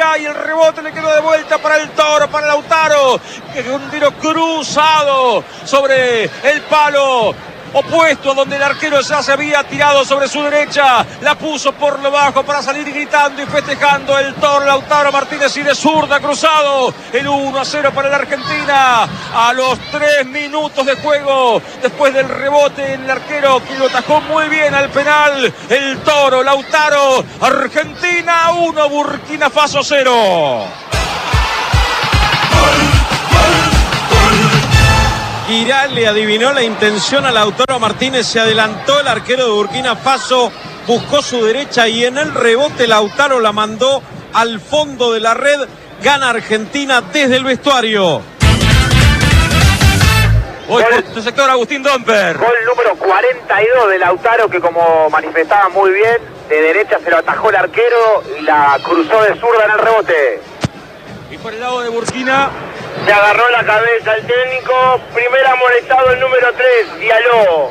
y el rebote le quedó de vuelta para el Toro, para Lautaro, que un tiro cruzado sobre el palo opuesto, donde el arquero ya se había tirado sobre su derecha, la puso por lo bajo para salir gritando y festejando el Toro Lautaro Martínez, y de zurda cruzado el 1-0 para la Argentina a los 3 minutos de juego, después del rebote en el arquero que lo atajó muy bien al penal, el Toro Lautaro. Argentina 1, Burkina Faso 0. Giral le adivinó la intención a Lautaro Martínez, se adelantó el arquero de Burkina Faso, buscó su derecha y en el rebote Lautaro la mandó al fondo de la red. Gana Argentina desde el vestuario. Hoy por su sector Agustín Domper. Gol número 42 de Lautaro, que como manifestaba muy bien, de derecha se lo atajó el arquero y la cruzó de zurda en el rebote. Y por el lado de Burkina, se agarró la cabeza el técnico. Primer amonestado el número 3, Diallo.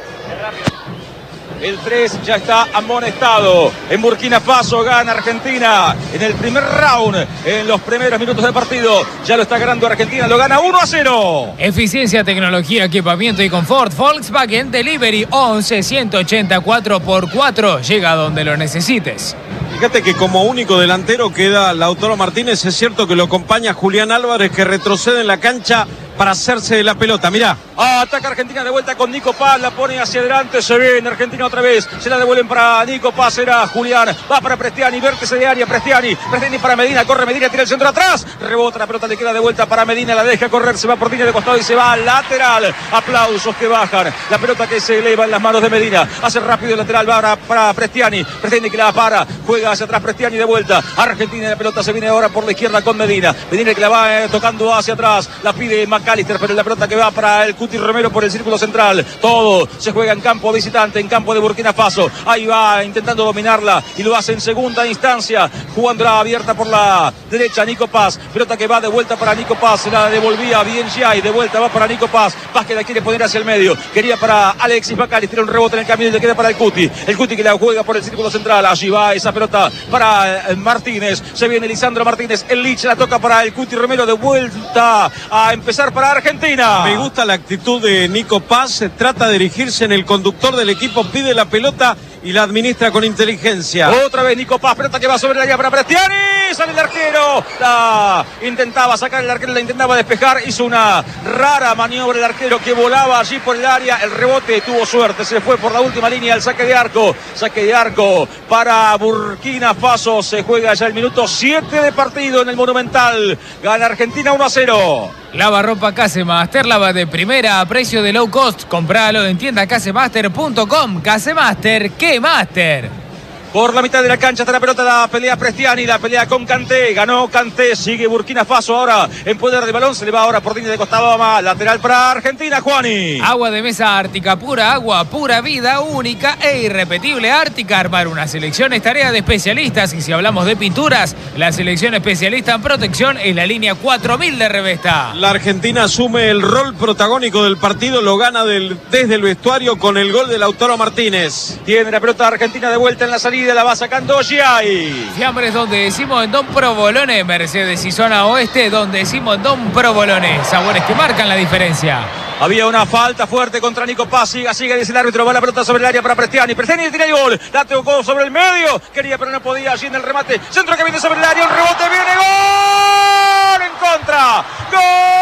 el 3 ya está amonestado. En Burkina Faso gana Argentina en el primer round, en los primeros minutos del partido. Ya lo está ganando Argentina, lo gana 1-0. Eficiencia, tecnología, equipamiento y confort. Volkswagen Delivery 11-184x4. Llega donde lo necesites. Fíjate que como único delantero queda Lautaro Martínez. Es cierto que lo acompaña Julián Álvarez, que retrocede en la cancha para hacerse de la pelota. Mirá. Ataca Argentina de vuelta con Nico Paz, la pone hacia adelante, se viene Argentina otra vez, se la devuelven para Nico Paz, era Julián, va para Prestiani, vértice de área, Prestiani para Medina, corre Medina, tira el centro atrás, rebota la pelota, le queda de vuelta para Medina, la deja correr, se va por línea de costado y se va al lateral. Aplausos que bajan, la pelota que se eleva en las manos de Medina, hace rápido el lateral, va para Prestiani que la para, juega hacia atrás Prestiani de vuelta, Argentina, la pelota se viene ahora por la izquierda con Medina que la va tocando hacia atrás, la pide McAllister, pero la pelota que va para el Cuti Romero por el círculo central. Todo se juega en campo visitante, en campo de Burkina Faso. Ahí va intentando dominarla y lo hace en segunda instancia, jugándola abierta por la derecha Nico Paz. Pelota que va de vuelta para Nico Paz, se la devolvía bien Giai, de vuelta va para Nico Paz. Paz que la quiere poner hacia el medio, quería para Alexis Bacali, tira un rebote en el camino y le queda para el Cuti que la juega por el círculo central. Allí va esa pelota para Martínez, se viene Lisandro Martínez, el Lich la toca para el Cuti Romero, de vuelta a empezar para Argentina. Me gusta la actitud de Nico Paz, trata de dirigirse en el conductor del equipo, pide la pelota y la administra con inteligencia. Otra vez Nico Paz, pelota que va sobre la área para Prestiani, sale el arquero, la intentaba sacar el arquero, la intentaba despejar, hizo una rara maniobra el arquero que volaba allí por el área, el rebote tuvo suerte, se fue por la última línea, el saque de arco para Burkina Faso. Se juega ya el minuto 7 de partido en el Monumental, gana Argentina 1-0. Lavarropa Casemaster, lava de primera a precio de low cost. Compralo en tiendacasemaster.com. Casemaster, ¿qué Master? Por la mitad de la cancha está la pelota, la pelea Prestiani, la pelea con Kanté, ganó Kanté, sigue Burkina Faso ahora en poder de balón, se le va ahora por línea de costado, lateral para Argentina, Juani. Agua de mesa Ártica, pura agua, pura vida, única e irrepetible. Ártica, armar una selección es tarea de especialistas, y si hablamos de pinturas, la selección especialista en protección es la línea 4000 de Revesta. La Argentina asume el rol protagónico del partido, lo gana desde el vestuario con el gol de Lautaro Martínez. Tiene la pelota Argentina de vuelta en la salida, la va sacando Giai. Fiambres donde decimos en Don Provolone, Mercedes y zona oeste donde decimos Don Provolone, sabores que marcan la diferencia. Había una falta fuerte contra Nico Paz, sigue, dice el árbitro, va la pelota sobre el área para Prestiani tira el gol, la tocó sobre el medio, quería pero no podía, allí en el remate, centro que viene sobre el área, un rebote, viene, gol en contra, gol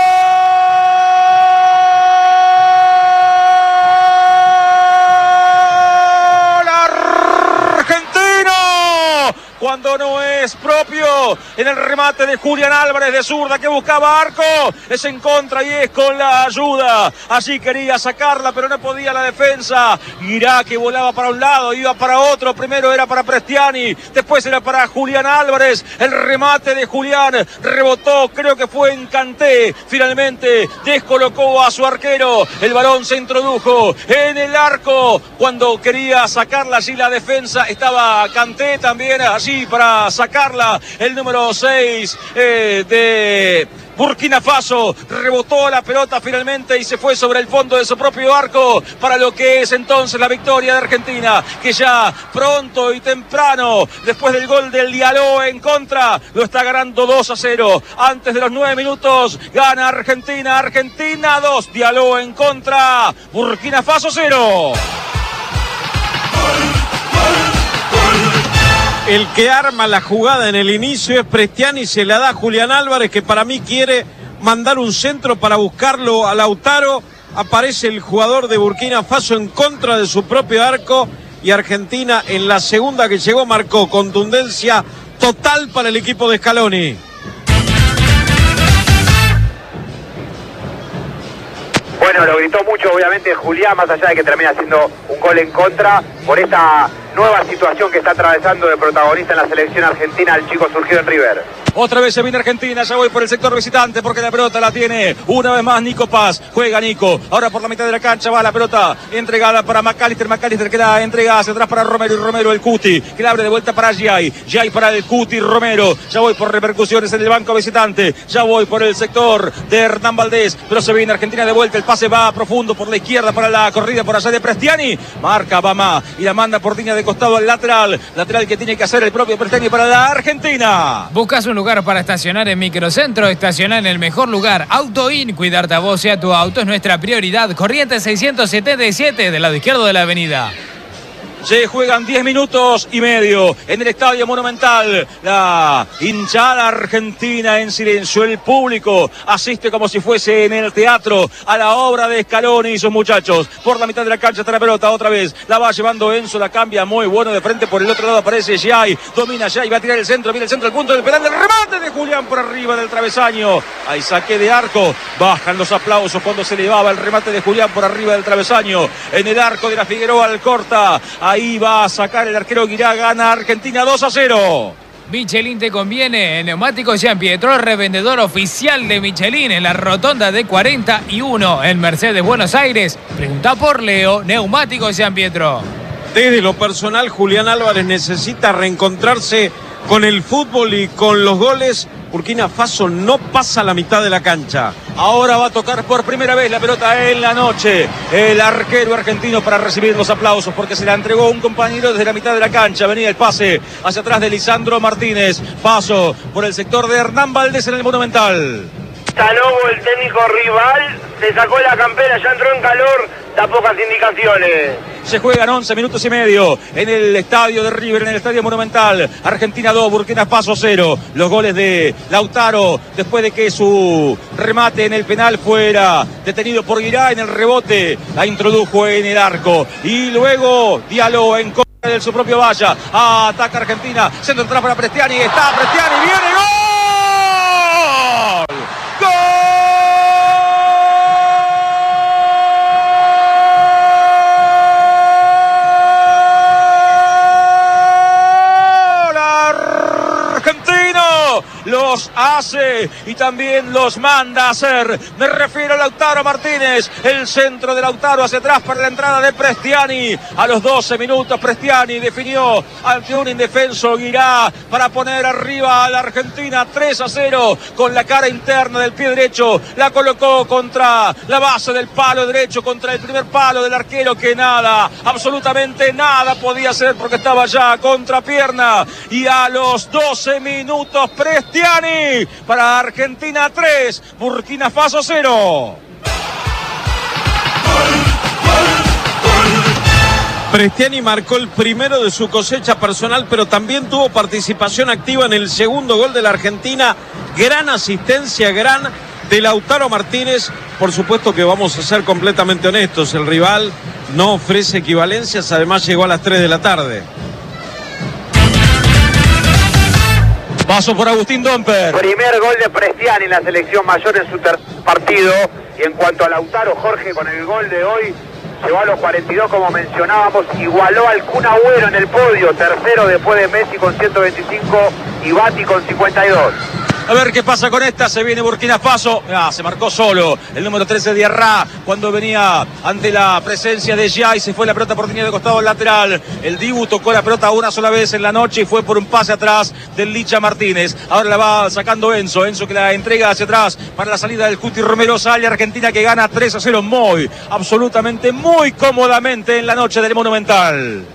cuando no es propio, en el remate de Julián Álvarez de zurda que buscaba arco, es en contra y es con la ayuda, allí quería sacarla pero no podía la defensa, Mirá que volaba para un lado, iba para otro, primero era para Prestiani, después era para Julián Álvarez, el remate de Julián rebotó, creo que fue en Kanté, finalmente descolocó a su arquero, el balón se introdujo en el arco, cuando quería sacarla allí la defensa, estaba Kanté también allí para sacarla, el número 6 de Burkina Faso rebotó la pelota finalmente y se fue sobre el fondo de su propio arco para lo que es entonces la victoria de Argentina, que ya pronto y temprano, después del gol del Diallo en contra, lo está ganando 2-0. Antes de los 9 minutos gana Argentina. Argentina 2, Diallo en contra, Burkina Faso 0. El que arma la jugada en el inicio es Prestiani, se la da a Julián Álvarez, que para mí quiere mandar un centro para buscarlo a Lautaro. Aparece el jugador de Burkina Faso en contra de su propio arco y Argentina en la segunda que llegó marcó contundencia total para el equipo de Scaloni. Bueno, lo gritó mucho obviamente Julián, más allá de que termina haciendo un gol en contra por esta nueva situación que está atravesando de protagonista en la selección argentina el chico surgido en River. Otra vez se viene Argentina, ya voy por el sector visitante porque la pelota la tiene una vez más Nico Paz. Juega Nico, ahora por la mitad de la cancha va la pelota entregada para McAllister. McAllister que la entrega hacia atrás para Romero y Romero el Cuti, que la abre de vuelta para Giai. Giai para el Cuti Romero. Ya voy por repercusiones en el banco visitante, ya voy por el sector de Hernán Valdés, pero se viene Argentina de vuelta. El pase va profundo por la izquierda para la corrida por allá de Prestiani. Marca Bama y la manda por línea de costado al lateral que tiene que hacer el propio Prestiani para la Argentina. Buscas un lugar para estacionar en Microcentro, estacionar en el mejor lugar. AutoIn, cuidarte a vos y a tu auto es nuestra prioridad. Corrientes 677 del lado izquierdo de la avenida. Se juegan 10 minutos y medio en el Estadio Monumental. La hinchada argentina en silencio. El público asiste como si fuese en el teatro a la obra de Scaloni y sus muchachos. Por la mitad de la cancha está la pelota otra vez. La va llevando Enzo, la cambia muy bueno de frente. Por el otro lado aparece Giai. Domina Giai, va a tirar el centro. Viene el centro, el punto del penal del remate de Julián por arriba del travesaño. Hay saque de arco. Bajan los aplausos cuando se elevaba el remate de Julián por arriba del travesaño. En el arco de la Figueroa Alcorta. Ahí va a sacar el arquero Guirá, gana Argentina 2-0. Michelin te conviene. En Neumáticos Gian Pietro, revendedor oficial de Michelin en la rotonda de 41 en Mercedes, Buenos Aires. Pregunta por Leo, Neumáticos Gian Pietro. Desde lo personal, Julián Álvarez necesita reencontrarse con el fútbol y con los goles. Burkina Faso no pasa la mitad de la cancha. Ahora va a tocar por primera vez la pelota en la noche el arquero argentino para recibir los aplausos porque se la entregó un compañero desde la mitad de la cancha. Venía el pase hacia atrás de Lisandro Martínez. Paso por el sector de Hernán Valdés en el Monumental. Sanogo, el técnico rival, se sacó la campera, ya entró en calor, da pocas indicaciones. Se juegan 11 minutos y medio en el estadio de River, en el estadio Monumental. Argentina 2, Burkina Faso 0. Los goles de Lautaro después de que su remate en el penal fuera detenido por Guirá. En el rebote la introdujo en el arco. Y luego Diallo en contra de su propio valla. Ataca Argentina. Centro atrás para Prestiani. Está Prestiani. Viene gol. ¡Gol! Los hace y también los manda a hacer. Me refiero a Lautaro Martínez. El centro de Lautaro hacia atrás para la entrada de Prestiani. A los 12 minutos Prestiani definió ante un indefenso Guirá para poner arriba a la Argentina 3-0 con la cara interna del pie derecho. La colocó contra la base del palo derecho, contra el primer palo del arquero que nada, absolutamente nada podía hacer porque estaba ya contra pierna. Y a los 12 minutos Prestiani para Argentina 3, Burkina Faso 0. Prestiani marcó el primero de su cosecha personal, pero también tuvo participación activa en el segundo gol de la Argentina. Gran asistencia, gran de Lautaro Martínez. Por supuesto que vamos a ser completamente honestos, el rival no ofrece equivalencias, además llegó a las 3 de la tarde. Paso por Agustín Domper. Primer gol de Prestiani en la selección mayor en su tercer partido. Y en cuanto a Lautaro, Jorge, con el gol de hoy, llegó a los 42, como mencionábamos, igualó al Kun Agüero en el podio, tercero después de Messi con 125 y Bati con 52. A ver qué pasa con esta. Se viene Burkina Faso. Se marcó solo el número 13 de Diarra cuando venía ante la presencia de Gia y se fue la pelota por línea de costado al lateral. El Dibu tocó la pelota una sola vez en la noche y fue por un pase atrás del Licha Martínez. Ahora la va sacando Enzo. Enzo que la entrega hacia atrás para la salida del Cuti Romero. Sale Argentina que gana 3-0 muy, absolutamente muy cómodamente en la noche del Monumental.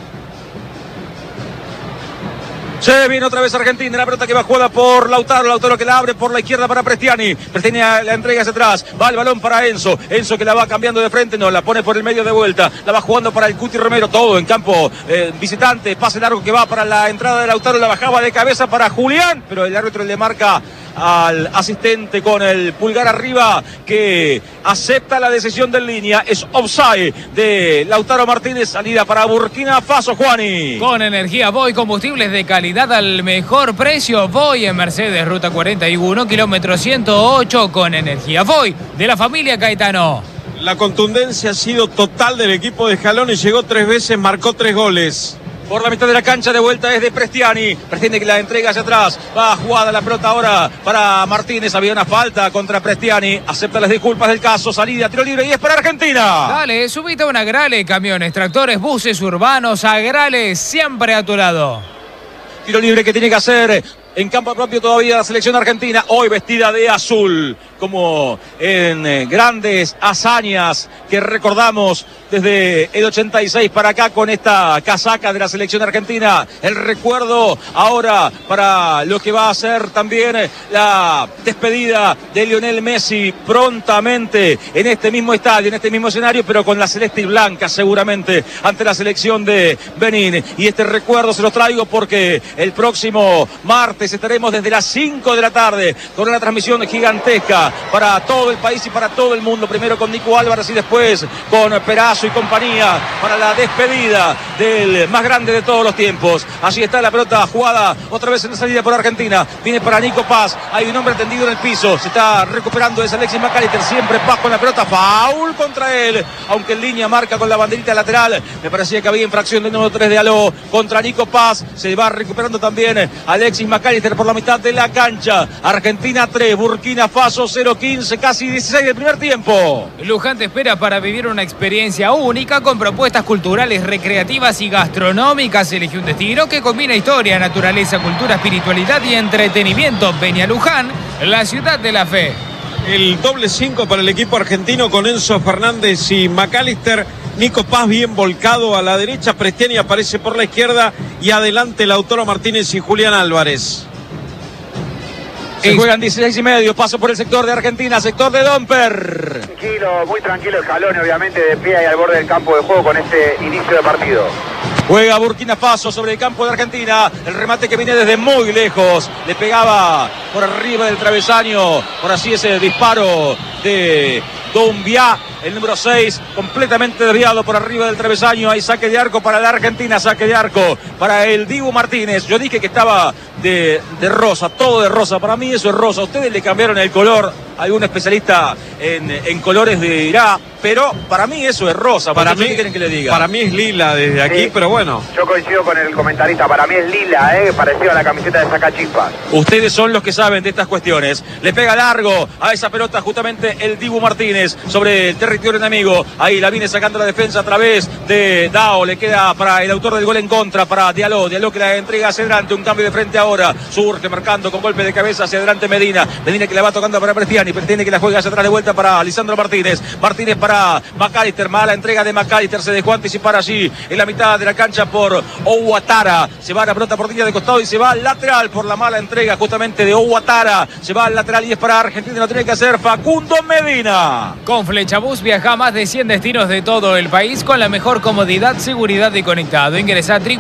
Se viene otra vez Argentina, la pelota que va jugada por Lautaro que la abre por la izquierda para Prestiani la entrega hacia atrás, va el balón para Enzo que la va cambiando de frente, no, la pone por el medio de vuelta, la va jugando para el Cuti Romero, todo en campo visitante, pase largo que va para la entrada de Lautaro, la bajaba de cabeza para Julián, pero el árbitro le marca al asistente con el pulgar arriba que acepta la decisión de línea, es offside de Lautaro Martínez, salida para Burkina Faso, Juani. Con energía Voy, combustibles de calidad al mejor precio. Voy en Mercedes, ruta 41, kilómetro 108, con energía Voy, de la familia Caetano. La contundencia ha sido total del equipo de Scaloni, llegó 3 veces, marcó 3 goles. Por la mitad de la cancha de vuelta es de Prestiani. Prestiani que la entrega hacia atrás. Va jugada la pelota ahora para Martínez. Había una falta contra Prestiani. Acepta las disculpas del caso. Salida, tiro libre y es para Argentina. Dale, subite a una Agrale. Camiones, tractores, buses urbanos. Agrale, siempre a tu lado. Tiro libre que tiene que hacer en campo propio todavía la selección argentina. Hoy vestida de azul. Como en grandes hazañas que recordamos desde el 86 para acá con esta casaca de la selección argentina. El recuerdo ahora para lo que va a ser también la despedida de Lionel Messi prontamente en este mismo estadio, en este mismo escenario, pero con la celeste y blanca seguramente ante la selección de Benín. Y este recuerdo se los traigo porque el próximo martes estaremos desde las 5 de la tarde con una transmisión gigantesca para todo el país y para todo el mundo, primero con Nico Álvarez y después con Perazo y compañía para la despedida del más grande de todos los tiempos. Allí está la pelota jugada otra vez en la salida por Argentina, viene para Nico Paz, hay un hombre tendido en el piso, se está recuperando de Alexis McAllister, siempre Paz con la pelota, foul contra él, aunque en línea marca con la banderita lateral, me parecía que había infracción del número 3 de Aló contra Nico Paz, se va recuperando también Alexis McAllister por la mitad de la cancha. Argentina 3, Burkina Faso 0-15, casi 16 del primer tiempo. Luján te espera para vivir una experiencia única con propuestas culturales, recreativas y gastronómicas. Elige un destino que combina historia, naturaleza, cultura, espiritualidad y entretenimiento. Ven a Luján, la ciudad de la fe. El doble 5 para el equipo argentino con Enzo Fernández y McAllister. Nico Paz bien volcado a la derecha, Prestiani aparece por la izquierda y adelante Lautaro Martínez y Julián Álvarez. Se juegan 16 y medio, paso por el sector de Argentina, sector de Domper. Tranquilo, muy tranquilo el Scaloni, obviamente de pie ahí al borde del campo de juego con este inicio de partido. Juega Burkina Faso sobre el campo de Argentina, el remate que viene desde muy lejos, le pegaba por arriba del travesaño, por así ese disparo de Doumbia, el número 6, completamente desviado por arriba del travesaño. Hay saque de arco para la Argentina, saque de arco para el Dibu Martínez. Yo dije que estaba de rosa, todo de rosa, para mí eso es rosa. Ustedes le cambiaron el color, algún especialista en colores dirá, pero para mí eso es rosa. Para mí, ¿qué quieren que le diga? Para mí es lila desde aquí, sí, pero bueno. Yo coincido con el comentarista, para mí es lila, parecido a la camiseta de Sacachispas. Ustedes son los que saben de estas cuestiones. Le pega largo a esa pelota justamente el Dibu Martínez sobre el territorio enemigo. Ahí la viene sacando la defensa a través de Dao. Le queda para el autor del gol en contra, para Diallo. Diallo que la entrega hacia adelante. Un cambio de frente ahora. Surge marcando con golpe de cabeza hacia adelante Medina. Medina que la va tocando para Prestiani. Prestiani que la juega hacia atrás de vuelta para Lisandro Martínez. Martínez para McAllister. Mala entrega de McAllister. Se dejó anticipar allí en la mitad de la cancha por Ouattara. Se va la pelota por línea de costado y se va al lateral por la mala entrega justamente de Ouattara. Se va al lateral y es para Argentina. Lo tiene que hacer Facundo Medina. Con Flechabús viaja a más de 100 destinos de todo el país con la mejor comodidad, seguridad y conectado. Ingresa a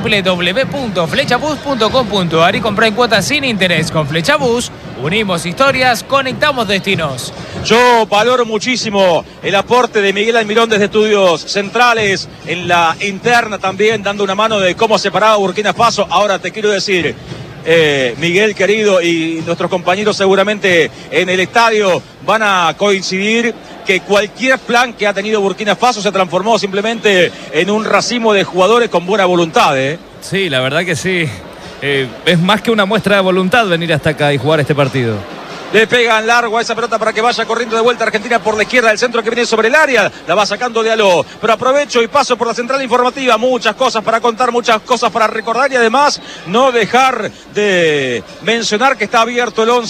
www.flechabus.com.ar y compra en cuotas sin interés. Con Flechabús unimos historias, conectamos destinos. Yo valoro muchísimo el aporte de Miguel Almirón desde Estudios Centrales, en la interna también, dando una mano de cómo separaba Burkina Faso. Ahora te quiero decir, Miguel querido y nuestros compañeros seguramente en el estadio van a coincidir que cualquier plan que ha tenido Burkina Faso se transformó simplemente en un racimo de jugadores con buena voluntad. Sí, la verdad que sí. es más que una muestra de voluntad venir hasta acá y jugar este partido. Le pegan largo a esa pelota para que vaya corriendo de vuelta Argentina por la izquierda. El centro que viene sobre el área. La va sacando Diallo. Pero aprovecho y paso por la central informativa. Muchas cosas para contar, muchas cosas para recordar. Y además no dejar de mencionar que está abierto el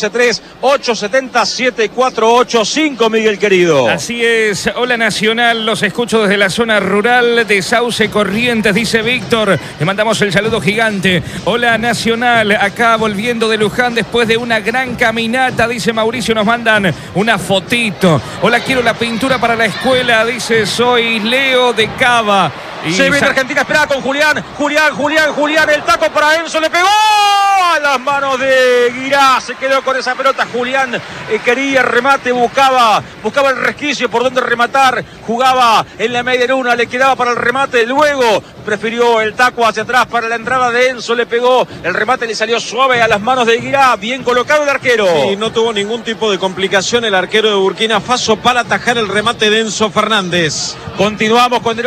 11-3-870-7485, Miguel querido. Así es. Hola Nacional. Los escucho desde la zona rural de Sauce Corrientes, dice Víctor. Le mandamos el saludo gigante. Hola Nacional. Acá volviendo de Luján después de una gran caminata, dice Mauricio, nos mandan una fotito. Hola, quiero la pintura para la escuela, dice, soy Leo de Cava. Y se viene Argentina, espera con Julián, el taco para Enzo, le pegó a las manos de Guirá, se quedó con esa pelota. Julián quería remate, buscaba el resquicio por donde rematar, jugaba en la media luna, le quedaba para el remate, luego prefirió el taco hacia atrás para la entrada de Enzo, le pegó, el remate le salió suave a las manos de Guirá, bien colocado el arquero. Sí, no tuvo ningún tipo de complicación el arquero de Burkina Faso para atajar el remate de Enzo Fernández. Continuamos con el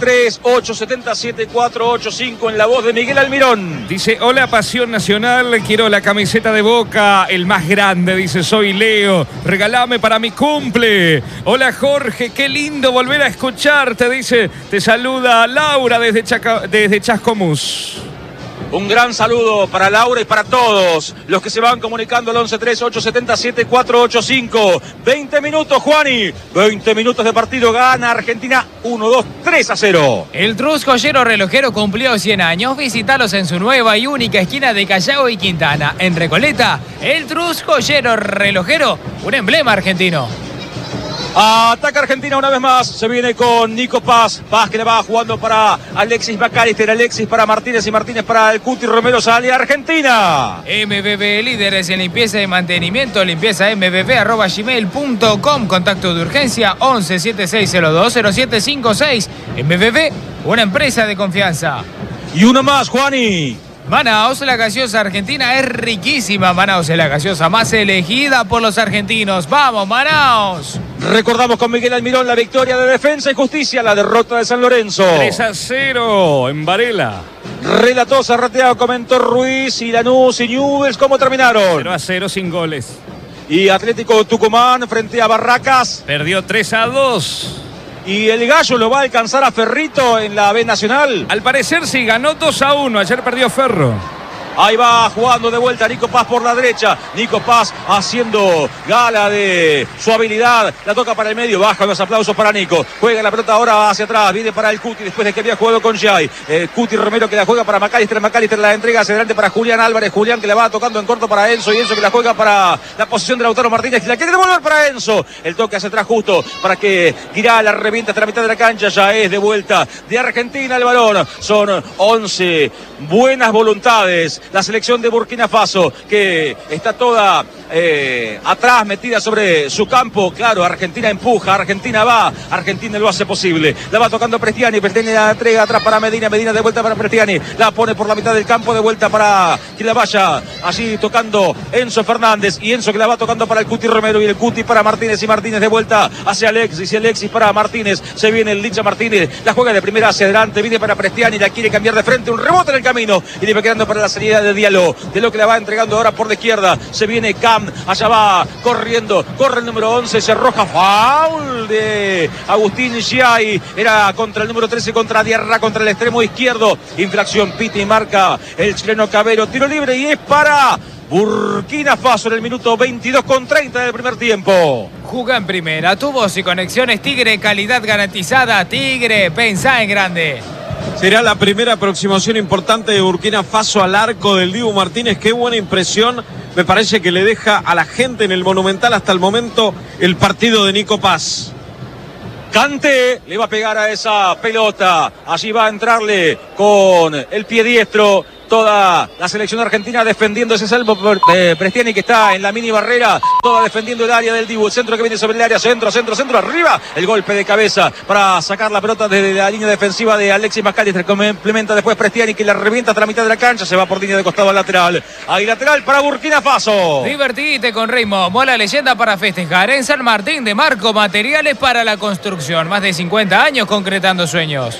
11-3-870-7485 en la voz de Miguel Almirón. Dice, hola Pasión Nacional, quiero la camiseta de Boca, el más grande, dice, soy Leo, regalame para mi cumple. Hola Jorge, qué lindo volver a escucharte, dice, te saluda Laura desde Chascomús. Un gran saludo para Laura y para todos los que se van comunicando al 11-3-870-7485. 20 minutos, Juani. 20 minutos de partido. Gana Argentina 1-2-3-0. El Trus Joyero Relojero cumplió 100 años. Visítalos en su nueva y única esquina de Callao y Quintana. En Recoleta, el Trus Joyero Relojero, un emblema argentino. Ataca Argentina una vez más, se viene con Nico Paz, Paz que le va jugando para Alexis McAllister, Alexis para Martínez y Martínez para el Cuti Romero, sale Argentina. MBB, líderes en limpieza y mantenimiento, limpiezambb@gmail.com, contacto de urgencia 11-7602-0756, MBB, una empresa de confianza. Y uno más, Juani. Manaos, la gaseosa argentina es riquísima. Manaos es la gaseosa más elegida por los argentinos. ¡Vamos, Manaos! Recordamos con Miguel Almirón la victoria de Defensa y Justicia, la derrota de San Lorenzo. 3-0 en Varela. Relató Zarrateado, comentó Ruiz y Lanús y Newell's. ¿Cómo terminaron? 0-0 sin goles. Y Atlético Tucumán frente a Barracas. Perdió 3-2. ¿Y el Gallo lo va a alcanzar a Ferrito en la B Nacional? Al parecer sí, ganó 2-1. Ayer perdió Ferro. Ahí va jugando de vuelta Nico Paz por la derecha. Nico Paz haciendo gala de su habilidad. La toca para el medio. Baja los aplausos para Nico. Juega la pelota ahora hacia atrás. Viene para el Cuti después de que había jugado con Jai. Cuti Romero que la juega para McAllister. McAllister la entrega hacia adelante para Julián Álvarez. Julián que la va tocando en corto para Enzo. Y Enzo que la juega para la posición de Lautaro Martínez. Y la quiere devolver para Enzo. El toque hacia atrás justo para que Guirá la revienta hasta la mitad de la cancha. Ya es de vuelta de Argentina el balón. Son 11 buenas voluntades. La selección de Burkina Faso que está toda atrás, metida sobre su campo. Claro, Argentina empuja, Argentina va, Argentina lo hace posible. La va tocando Prestiani, Prestiani la entrega atrás para Medina, Medina de vuelta para Prestiani, la pone por la mitad del campo, de vuelta para que la vaya allí tocando Enzo Fernández, y Enzo que la va tocando para el Cuti Romero, y el Cuti para Martínez, y Martínez de vuelta hacia Alexis, y Alexis para Martínez. Se viene el Licha Martínez, la juega de primera hacia adelante, viene para Prestiani, la quiere cambiar de frente, un rebote en el camino, y le va quedando para la salida de Diallo, de lo que la va entregando ahora por la izquierda. Se viene Cam, allá va corriendo, corre el número 11, se arroja, foul de Agustín Giai, era contra el número 13, contra Diarra, contra el extremo izquierdo, infracción, pita y marca el chileno Cabero, tiro libre y es para Burkina Faso en el minuto 22:30 del primer tiempo. Juga en primera, tu voz y conexiones Tigre, calidad garantizada. Tigre, pensá en grande. Será la primera aproximación importante de Burkina Faso al arco del Dibu Martínez. Qué buena impresión me parece que le deja a la gente en el Monumental hasta el momento el partido de Nico Paz. Kanté le va a pegar a esa pelota, allí va a entrarle con el pie diestro toda la selección argentina defendiendo ese salvo de Prestiani que está en la mini barrera, toda defendiendo el área del Dibu, el centro que viene sobre el área, centro, arriba, el golpe de cabeza para sacar la pelota desde la línea defensiva de Alexis McAllister, complementa después Prestiani que la revienta hasta la mitad de la cancha, se va por línea de costado al lateral, ahí lateral para Burkina Faso. Divertite con Ritmo, mola leyenda para festejar en San Martín de Marco, materiales para la construcción, más de 50 años concretando sueños.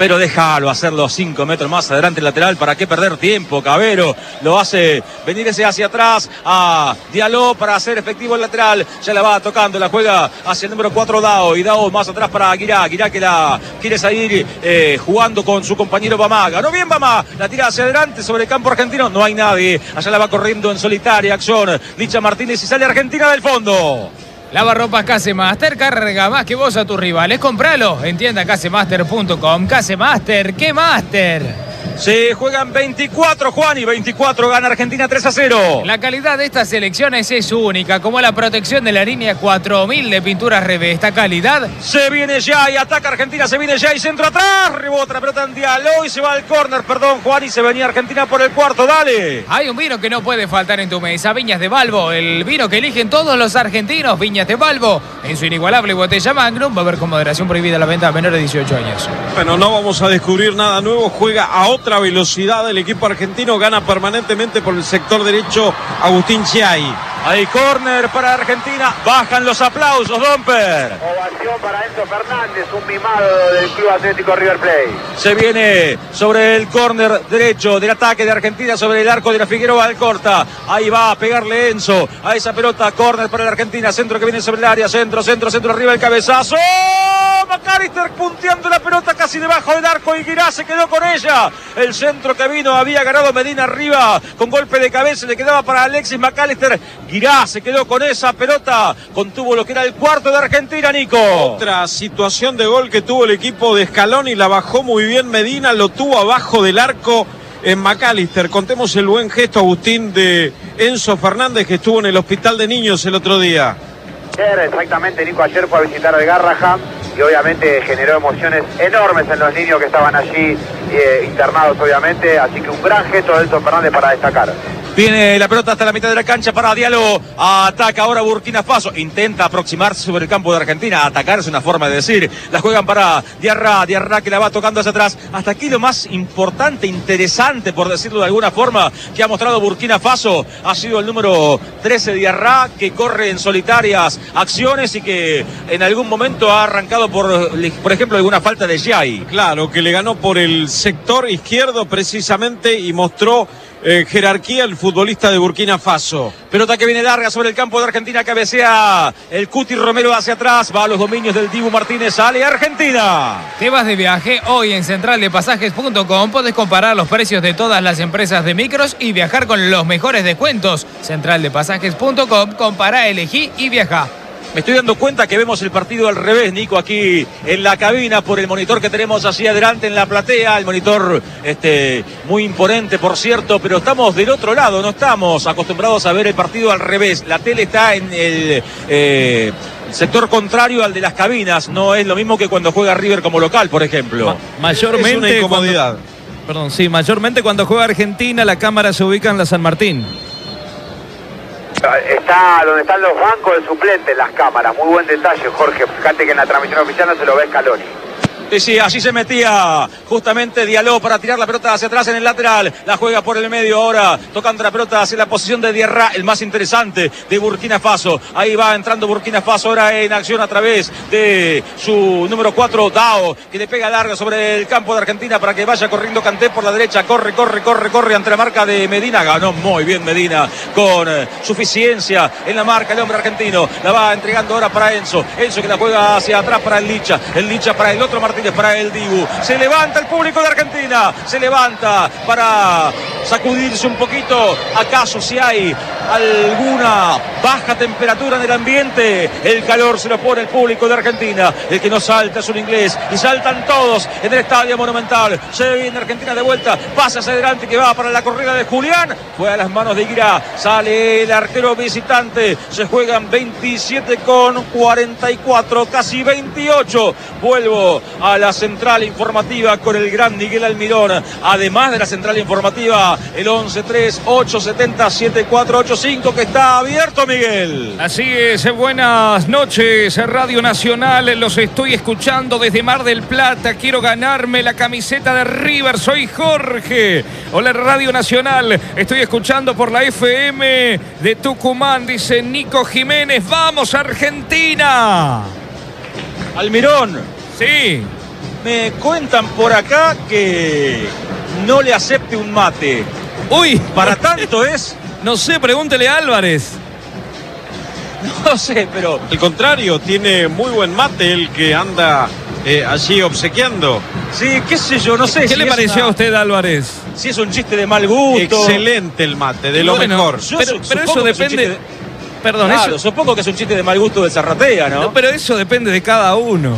pero déjalo hacerlo 5 metros más adelante el lateral. ¿Para qué perder tiempo? Cabero lo hace venir ese hacia atrás a Diallo para hacer efectivo el lateral. Ya la va tocando, la juega hacia el número 4 Dao, y Dao más atrás para Guirá que la quiere salir jugando con su compañero Bamá. Ganó bien Bamá, la tira hacia adelante sobre el campo argentino, no hay nadie, allá la va corriendo en solitaria acción Licha Martínez y sale Argentina del fondo. Lavarropas Casemaster, carga más que vos a tus rivales. Compralo en tiendacasemaster.com. Casemaster, ¿qué Master? Se juegan 24, Juan, y 24 gana Argentina 3-0. La calidad de estas selecciones es única, como la protección de la línea 4000 de pinturas Reve. Esta calidad se viene ya y ataca Argentina, se viene ya y centro atrás, rebota la pelota en Diallo y se va al córner, perdón Juan, y se venía Argentina por el cuarto, dale. Hay un vino que no puede faltar en tu mesa, Viñas de Balbo, el vino que eligen todos los argentinos. Viñas de Balbo, en su inigualable botella Magnum. Va a haber con moderación prohibida la venta a menores de 18 años. Bueno, no vamos a descubrir nada nuevo, juega a otra velocidad el equipo argentino, gana permanentemente por el sector derecho Agustín Chiai. Hay córner para Argentina, bajan los aplausos, Domper. Ovación para Enzo Fernández, un mimado del Club Atlético River Plate. Se viene sobre el córner derecho del ataque de Argentina, sobre el arco de la Figueroa Alcorta. Ahí va a pegarle Enzo a esa pelota, córner para la Argentina, centro que viene sobre el área, centro, arriba el cabezazo. McAllister punteando la pelota casi debajo del arco y Guirá se quedó con ella. El centro que vino había ganado Medina arriba con golpe de cabeza, le quedaba para Alexis McAllister. Guirá se quedó con esa pelota, contuvo lo que era el cuarto de Argentina, Nico. Otra situación de gol que tuvo el equipo de Scaloni, la bajó muy bien Medina, lo tuvo abajo del arco en McAllister. Contemos el buen gesto, Agustín, de Enzo Fernández, que estuvo en el hospital de niños el otro día. Exactamente, Nico, ayer fue a visitar al Garraham y obviamente generó emociones enormes en los niños que estaban allí internados, obviamente, así que un gran gesto de Enzo Fernández para destacar. Viene la pelota hasta la mitad de la cancha para Diallo. Ataca ahora Burkina Faso. Intenta aproximarse sobre el campo de Argentina. Atacar es una forma de decir. La juegan para Diarra que la va tocando hacia atrás. Hasta aquí lo más importante, interesante, por decirlo de alguna forma, que ha mostrado Burkina Faso ha sido el número 13 Diarra, que corre en solitarias acciones y que en algún momento ha arrancado por ejemplo, alguna falta de Jai. Claro, que le ganó por el sector izquierdo precisamente y mostró jerarquía el futbolista de Burkina Faso. Pelota que viene larga sobre el campo de Argentina, cabecea el Cuti Romero hacia atrás, va a los dominios del Dibu Martínez, sale Argentina. ¿Te vas de viaje? Hoy en centraldepasajes.com podés comparar los precios de todas las empresas de micros y viajar con los mejores descuentos. Centraldepasajes.com, compará, elegí y viajá. Me estoy dando cuenta que vemos el partido al revés, Nico, aquí en la cabina por el monitor que tenemos así adelante en la platea, el monitor muy imponente, por cierto, pero estamos del otro lado, no estamos acostumbrados a ver el partido al revés. La tele está en el sector contrario al de las cabinas, no es lo mismo que cuando juega River como local, por ejemplo. Mayormente es una incomodidad. Mayormente cuando juega Argentina la cámara se ubica en la San Martín. Está donde están los bancos de suplentes, las cámaras. Muy buen detalle, Jorge. Fíjate que en la transmisión oficial no se lo ve Scaloni. Sí, allí se metía justamente Diallo para tirar la pelota hacia atrás en el lateral. La juega por el medio ahora, tocando la pelota hacia la posición de Diarra, el más interesante de Burkina Faso. Ahí va entrando Burkina Faso ahora en acción a través de su número 4, Dao, que le pega larga sobre el campo de Argentina para que vaya corriendo Kanté por la derecha. Corre ante la marca de Medina. Ganó muy bien Medina con suficiencia en la marca el hombre argentino. La va entregando ahora para Enzo. Enzo que la juega hacia atrás para el Licha para el otro Martínez, para el Dibu. Se levanta el público de Argentina, se levanta para sacudirse un poquito, acaso si hay alguna baja temperatura en el ambiente. El calor se lo pone el público de Argentina. El que no salta es un inglés y saltan todos en el Estadio Monumental. Se viene Argentina de vuelta, pasa hacia adelante que va para la corrida de Julián, fue a las manos de Guirá, sale el arquero visitante. Se juegan 27 con 44, casi 28. Vuelvo a la central informativa con el gran Miguel Almirón. Además de la central informativa, el 11-3-870-7485 que está abierto, Miguel. Así es, buenas noches, Radio Nacional. Los estoy escuchando desde Mar del Plata. Quiero ganarme la camiseta de River. Soy Jorge. Hola, Radio Nacional. Estoy escuchando por la FM de Tucumán, dice Nico Jiménez. ¡Vamos, Argentina! Almirón. Sí. Me cuentan por acá que no le acepte un mate. Uy, Para tanto es... no sé, pregúntele a Álvarez. No sé, pero... Al contrario, tiene muy buen mate el que anda allí obsequiando. Sí, qué sé yo, no sé. ¿Qué si le es pareció a usted, Álvarez? Si es un chiste de mal gusto. Excelente el mate, de lo Bueno, mejor. Yo pero supongo eso que es un depende... chiste Perdón, Claro, eso... supongo que es un chiste de mal gusto de Zarratea, ¿no? No, pero eso depende de cada uno.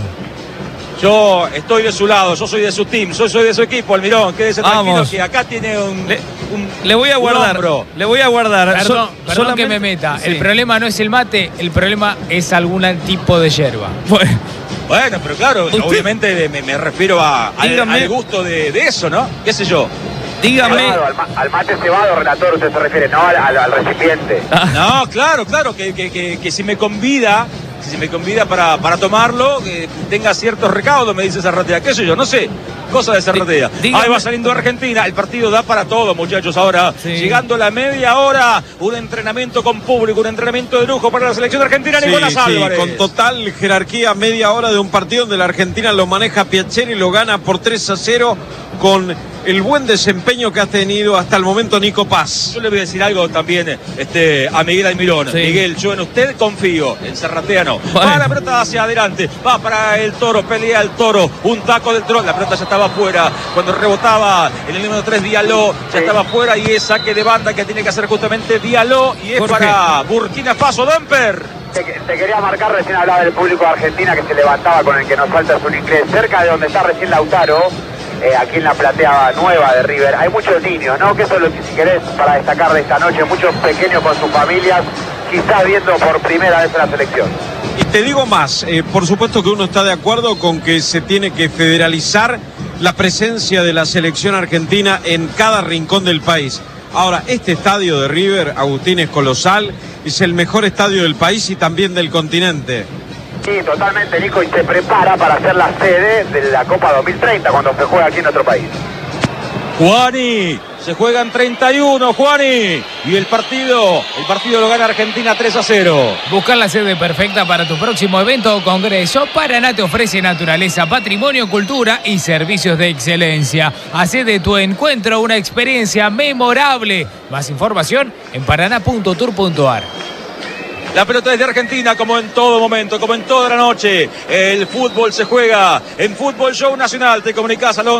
Yo estoy de su lado, yo soy de su team, yo soy de su equipo, Almirón. Quédese tranquilo Vamos. que acá tiene Le voy a un guardar. hombro. Le voy a guardar. Perdón, perdón solamente- que me meta. Sí. El problema no es el mate, el problema es algún tipo de yerba. Bueno, pero claro, Usted- obviamente me refiero Dígame. al gusto de eso, ¿no? ¿Qué sé yo? Dígame. Cebado, al mate cebado, relator, usted se refiere, no al recipiente. No, claro, que si me convida para tomarlo, que tenga ciertos recaudos, me dice Zarratea. ¿Qué sé yo? No sé. Cosa de Zarratea. Dígame. Ahí va saliendo Argentina. El partido da para todo, muchachos. Ahora, Sí. llegando la media hora, un entrenamiento con público, un entrenamiento de lujo para la selección argentina. Sí, Nicolás sí, Álvarez. con total jerarquía, media hora de un partido donde la Argentina lo maneja Piacere y lo gana por 3-0 con el buen desempeño que ha tenido hasta el momento Nico Paz. Yo le voy a decir algo también a Miguel Almirón. Sí. Miguel, yo en usted confío, en Zarratea no. Bueno. Va la pelota hacia adelante, va para el Toro, pelea el Toro, un taco del Toro, la pelota ya estaba afuera, cuando rebotaba en el número 3 Diallo, ya estaba afuera y es saque de banda que tiene que hacer justamente Diallo y es Jorge. para Burkina Faso, Damper. Te quería marcar, recién hablaba del público de Argentina que se levantaba con el que nos falta es un inglés. Cerca de donde está recién Lautaro, aquí en la platea nueva de River, hay muchos niños, ¿no? Que eso es lo que, si querés, para destacar de esta noche, muchos pequeños con sus familias, quizás viendo por primera vez la selección. Y te digo más, por supuesto que uno está de acuerdo con que se tiene que federalizar la presencia de la selección argentina en cada rincón del país. Ahora, este estadio de River, Agustín, es colosal, es el mejor estadio del país y también del continente. Sí, totalmente, Nico, y se prepara para ser la sede de la Copa 2030 cuando se juega aquí en nuestro país. Juani, se juegan 31, Juani, y el partido lo gana Argentina 3-0. Buscar la sede perfecta para tu próximo evento o congreso. Paraná te ofrece naturaleza, patrimonio, cultura y servicios de excelencia. Hacé de tu encuentro una experiencia memorable. Más información en paraná.tour.ar. La pelota es de Argentina, como en todo momento, como en toda la noche. El fútbol se juega en Fútbol Show Nacional. Te comunicás al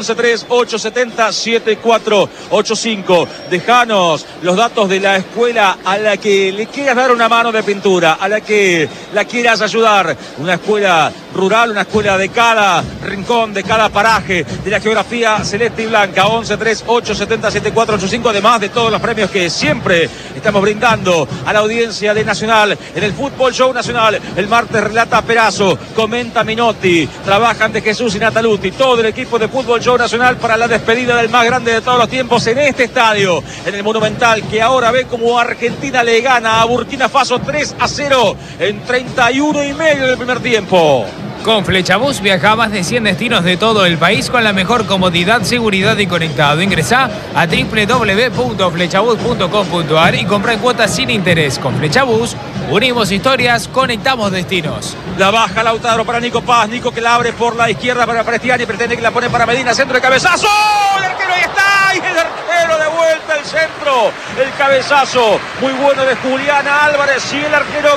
11-3-870-7485. Dejanos los datos de la escuela a la que le quieras dar una mano de pintura, a la que la quieras ayudar. Una escuela rural, una escuela de cada rincón, de cada paraje, de la geografía celeste y blanca. 11-3-870-7485. Además de todos los premios que siempre estamos brindando a la audiencia de Nacional. En el Fútbol Show Nacional, el martes relata Perazo, comenta Minotti, trabajan de Jesús y Nataluti, todo el equipo de Fútbol Show Nacional para la despedida del más grande de todos los tiempos en este estadio, en el Monumental, que ahora ve como Argentina le gana a Burkina Faso 3-0 en 31 y medio del primer tiempo. Con Flechabús viaja a más de 100 destinos de todo el país con la mejor comodidad, seguridad y conectado. Ingresá a www.flechabús.com.ar y compra en cuotas sin interés. Con Flechabús unimos historias, conectamos destinos. La baja Lautaro para Nico Paz, Nico que la abre por la izquierda para Prestiani, pretende que la pone para Medina, centro de cabezazo, el arquero ahí está, y el arquero de vuelta al centro, el cabezazo muy bueno de Julián Álvarez y el arquero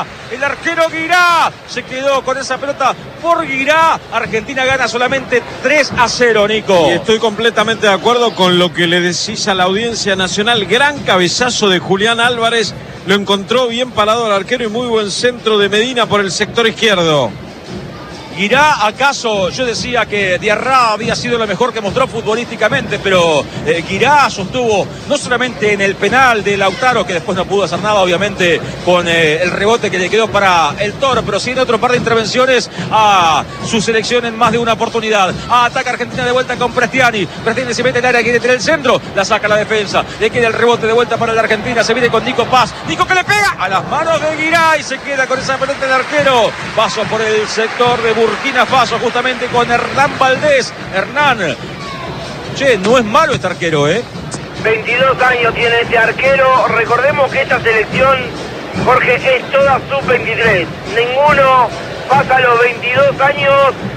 Guirá se quedó con esa pelota por Guirá. Argentina gana solamente 3-0, Nico. Y estoy completamente de acuerdo con lo que le decís a la audiencia nacional. Gran cabezazo de Julián Álvarez. Lo encontró bien parado al arquero y muy buen centro de Medina por el sector izquierdo. ¿Irá acaso? Yo decía que Diarra había sido lo mejor que mostró futbolísticamente, pero Guirá sostuvo no solamente en el penal de Lautaro, que después no pudo hacer nada, obviamente, con el rebote que le quedó para el Toro, pero sí en otro par de intervenciones a su selección en más de una oportunidad. Ataca Argentina de vuelta con Prestiani. Prestiani se mete en el área, quiere tener el centro, la saca la defensa, le queda el rebote de vuelta para la Argentina, se viene con Nico Paz. Nico que le pega a las manos de Guirá y se queda con esa pelota el arquero. Paso por el sector de Burkina Faso, justamente con Hernán Valdés. Hernán, che, no es malo este arquero, 22 años tiene este arquero. Recordemos que esta selección, Jorge, es toda sub-23. Ninguno pasa los 22 años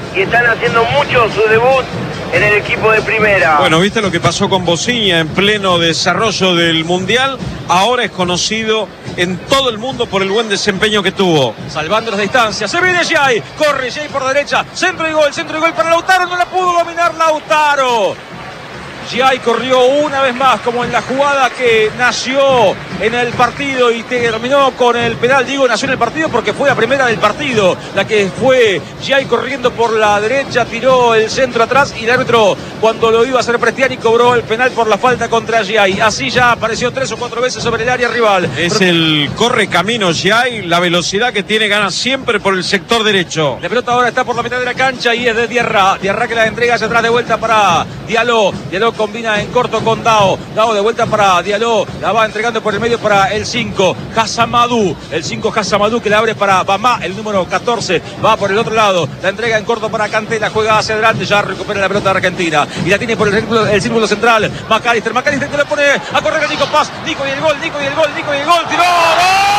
y están haciendo mucho su debut en el equipo de primera. Bueno, ¿viste lo que pasó con Bociña en pleno desarrollo del Mundial? Ahora es conocido en todo el mundo por el buen desempeño que tuvo. Salvando las distancias, se viene Giai, corre Giai por derecha, centro y gol para Lautaro, no la pudo dominar Lautaro. Giai corrió una vez más, como en la jugada que nació en el partido y terminó con el penal. Digo, nació en el partido porque fue la primera del partido, la que fue Giai corriendo por la derecha, tiró el centro atrás y el árbitro, cuando lo iba a hacer Prestiani, cobró el penal por la falta contra Giai. Así ya apareció 3 o 4 veces sobre el área rival. Es el corre camino Giai, la velocidad que tiene, gana siempre por el sector derecho. La pelota ahora está por la mitad de la cancha y es de Diarra que la entrega hacia atrás de vuelta para Diallo. Diallo combina en corto con Dao de vuelta para Diallo, la va entregando por el medio para el 5 Hassamadou, el 5 Hassamadou que la abre para Bamá, el número 14, va por el otro lado, la entrega en corto para Kanté, la juega hacia adelante, ya recupera la pelota de Argentina y la tiene por el círculo central, McAllister que le pone a correr a Nico Paz, Nico y el gol, tiró, ¡gol!